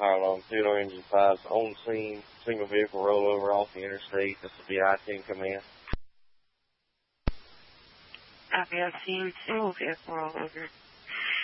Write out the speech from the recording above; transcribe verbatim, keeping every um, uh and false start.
Harlem, Theodore Engine five, on scene, single vehicle rollover off the interstate. This will be I ten command. Copy, I've seen single vehicle rollover.